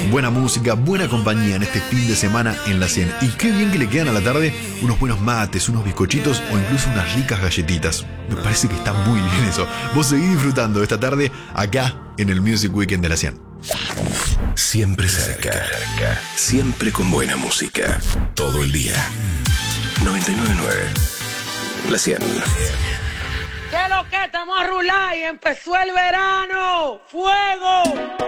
buena música, buena compañía en este fin de semana en la 100. Y qué bien que le quedan a la tarde unos buenos mates, unos bizcochitos o incluso unas ricas galletitas. Me parece que está muy bien eso. Vos seguís disfrutando esta tarde acá en el Music Weekend de la 100. Siempre cerca, siempre con buena música, todo el día. 99.9, la 100. ¿Qué es lo que estamos a rular y empezó el verano? ¡Fuego!